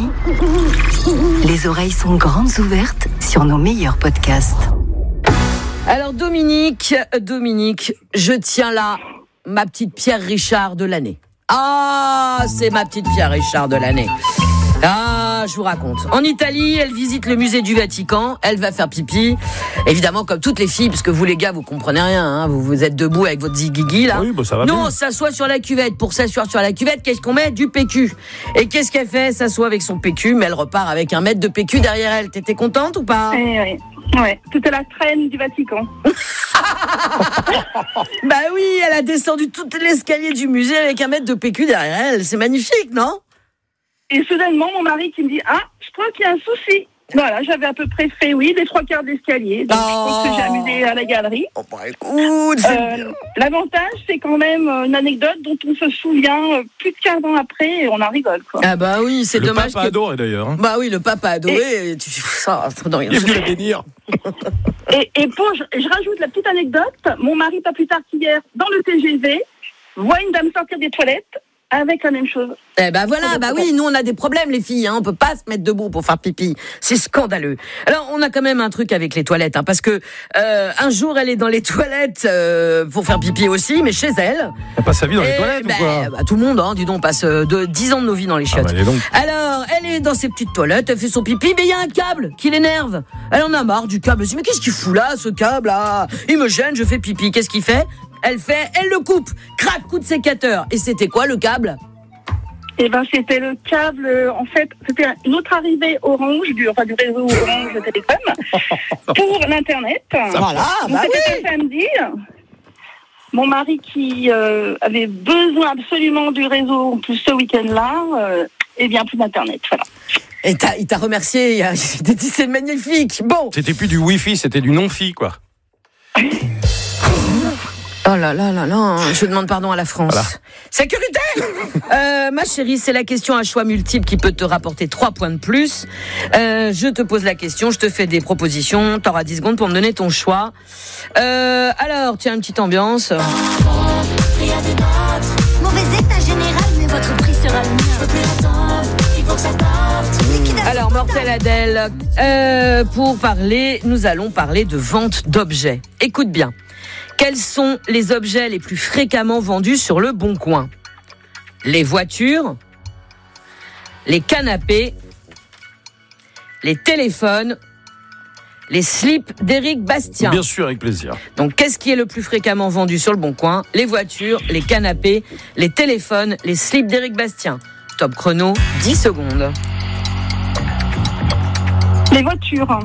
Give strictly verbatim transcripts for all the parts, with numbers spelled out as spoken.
Chérie, les oreilles sont grandes ouvertes sur nos meilleurs podcasts. Alors Dominique, Dominique, je tiens là ma petite Pierre Richard de l'année. Ah, c'est ma petite Pierre Richard de l'année. Ah, je vous raconte. En Italie, elle visite le musée du Vatican. Elle va faire pipi. Évidemment, comme toutes les filles, parce que vous, les gars, vous comprenez rien. Hein, vous, vous êtes debout avec votre zigigi, là. Oui, bah ça va. Nous, bien. on s'assoit sur la cuvette. Pour s'asseoir sur la cuvette, qu'est-ce qu'on met ? Du P Q. Et qu'est-ce qu'elle fait ? Elle s'assoit avec son P Q, mais elle repart avec un mètre de P Q derrière elle. T'étais contente ou pas ? Oui, oui. Ouais, toute la traîne du Vatican. Bah oui, elle a descendu tout l'escalier du musée avec un mètre de P Q derrière elle. C'est magnifique, non ? Et soudainement, mon mari qui me dit « Ah, je crois qu'il y a un souci ». Voilà, j'avais à peu près fait, oui, les trois quarts d'escalier. Donc, oh. je pense que j'ai amusé à la galerie. Oh, bah écoute, c'est euh, bien. L'avantage, c'est quand même une anecdote dont on se souvient plus de quinze ans après et on en rigole, quoi. Ah bah oui, c'est le dommage. Le papa que... adoré d'ailleurs. Hein. Bah oui, le papa adoré. Et... Tu... Ça, non, il est venu la bénir. et, et pour, je, je rajoute la petite anecdote. Mon mari, pas plus tard qu'hier, dans le T G V, voit une dame sortir des toilettes avec la même chose. Eh ben voilà, bah oui, nous on a des problèmes les filles, hein, on peut pas se mettre debout pour faire pipi, c'est scandaleux. Alors on a quand même un truc avec les toilettes, hein, parce que euh, un jour elle est dans les toilettes euh, pour faire pipi aussi, mais chez elle. Elle passe sa vie dans Et les toilettes bah, ou quoi bah, tout le monde, hein, dis donc, on passe de dix ans de nos vies dans les chiottes. Ah bah, donc. Alors elle est dans ses petites toilettes, elle fait son pipi, mais il y a un câble qui l'énerve. Elle en a marre du câble, elle se dit mais qu'est-ce qu'il fout là, ce câble là ? Il me gêne, je fais pipi, qu'est-ce qu'il fait ? Elle fait, elle le coupe, crac, coup de sécateur. Et c'était quoi le câble ? Eh ben, c'était le câble, en fait, c'était une autre arrivée Orange, du, enfin, du réseau Orange Télécom, pour l'Internet. Voilà, donc, bah c'était oui. un samedi. Mon mari qui euh, avait besoin absolument du réseau, en plus ce week-end-là, euh, eh bien, plus d'Internet, voilà. Et t'as, il t'a remercié, il a dit c'est magnifique, bon. C'était plus du Wi-Fi, c'était du non-fi, quoi. Oh là là là là, je demande pardon à la France. Voilà. Sécurité euh, Ma chérie, c'est la question à choix multiple qui peut te rapporter trois points de plus. Euh, je te pose la question, je te fais des propositions, t'auras dix secondes pour me donner ton choix. Euh, alors, tiens, une petite ambiance. Mauvais état général, mais votre prix sera le mien. Je peux plus attendre, il faut que ça parte. Alors, Mortel Adèle, euh, pour parler, nous allons parler de vente d'objets. Écoute bien. Quels sont les objets les plus fréquemment vendus sur le Bon Coin ? Les voitures, les canapés, les téléphones, les slips d'Éric Bastien. Bien sûr, avec plaisir. Donc, qu'est-ce qui est le plus fréquemment vendu sur le Bon Coin ? Les voitures, les canapés, les téléphones, les slips d'Éric Bastien. Top chrono, dix secondes. Les voitures.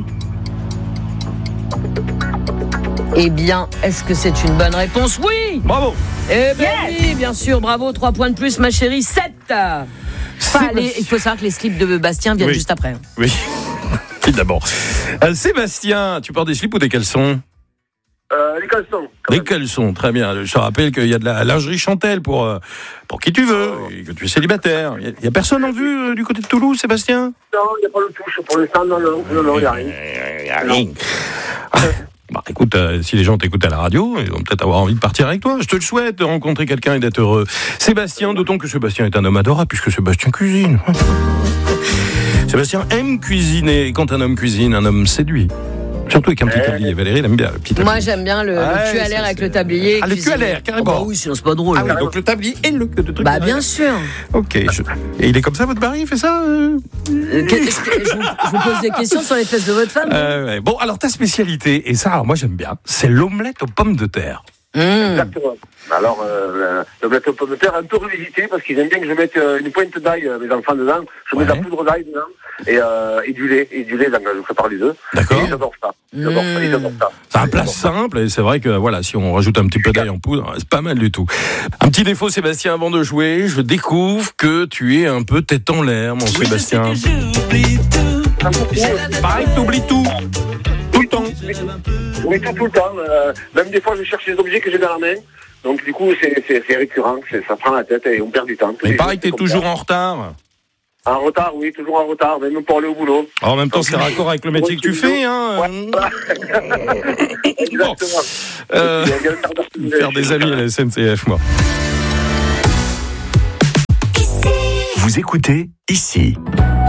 Eh bien, est-ce que c'est une bonne réponse ? Oui ! Bravo. Eh ben Yes. oui, bien sûr, bravo, trois points de plus, ma chérie, sept. Enfin, les, il faut savoir que les slips de Bastien viennent Oui. juste après. Oui, évidemment. Euh, Sébastien, tu portes des slips ou des caleçons ? Euh, les caleçons. Des caleçons, très bien. Je te rappelle qu'il y a de la lingerie Chantel pour, euh, pour qui tu veux, et que tu es célibataire. Il n'y a, a personne en vue euh, du côté de Toulouse, Sébastien ? Non, il n'y a pas de touche. Pour l'instant, non, non, non, non, il n'y a rien. Il n'y a rien. Bah, écoute, euh, si les gens t'écoutent à la radio, ils vont peut-être avoir envie de partir avec toi. Je te le souhaite, de rencontrer quelqu'un et d'être heureux. Sébastien, d'autant que Sébastien est un homme adorable, puisque Sébastien cuisine. Sébastien aime cuisiner. Et quand un homme cuisine, un homme séduit. Surtout avec un petit tablier. Valérie, elle aime bien le petit tablier. Moi, j'aime bien le, Ouais, le cul à l'air ça, avec c'est- le tablier. Ah, le cuisiner. cul à l'air, carrément. Oh, bah oui, sinon c'est pas drôle. Ah oui, donc le tablier et le, le truc. Bah bien sûr. Ok. Je... Et il est comme ça, votre mari, il fait ça euh... Euh, qu'est-ce que- je, vous, je vous pose des questions sur les fesses de votre femme. Euh, ouais. Bon, alors ta spécialité, et ça, alors, moi j'aime bien, c'est l'omelette aux pommes de terre. Mmh. Exactement. Alors, euh, le blé aux pommes de terre, un peu revisité, parce qu'ils aiment bien que je mette euh, une pointe d'ail, euh, mes enfants, dedans. Je mets de Ouais. la poudre d'ail dedans, et, euh, et du lait, et du lait, donc je prépare les œufs. D'accord. Et ils adorent ça. Ils adorent ça, ils adorent ça. C'est un Ils plat adorent ça. simple, et c'est vrai que voilà, si on rajoute un petit peu d'ail en poudre, c'est pas mal du tout. Un petit défaut, Sébastien, avant de jouer, je découvre que tu es un peu tête en l'air, mon Sébastien. Pareil, t'oublies tout. Tout le temps. Oui, tout, tout le temps. Euh, même des fois, je cherche des objets que j'ai dans la main. Donc, du coup, c'est, c'est, c'est récurrent. C'est, ça prend la tête et on perd du temps. Mais pareil, t'es toujours en retard. En retard, oui, toujours en retard, même pour aller au boulot. Alors, en même temps, c'est raccord avec le métier que tu fais, hein. Exactement. Euh, Il y a bien le quart d'heure que vous faire avez des chez amis vous. à la S N C F, moi. Ici. Vous écoutez ici.